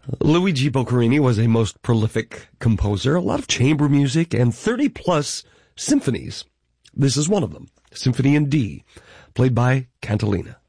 Luigi Boccherini was a most prolific composer, a lot of chamber music, and 30-plus symphonies. This is one of them, Symphony in D, played by Cantilena.